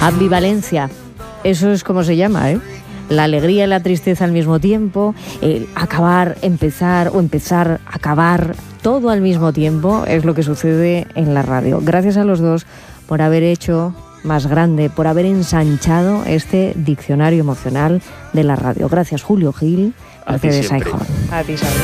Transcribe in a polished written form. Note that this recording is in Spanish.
Ambivalencia, eso es como se llama, ¿eh? La alegría y la tristeza al mismo tiempo, el acabar, empezar o empezar, acabar, todo al mismo tiempo es lo que sucede en la radio. Gracias a los dos por haber hecho más grande, por haber ensanchado este diccionario emocional de la radio. Gracias, Julio Gil. A ti Mercedes siempre. Aijón. A ti, Isabel.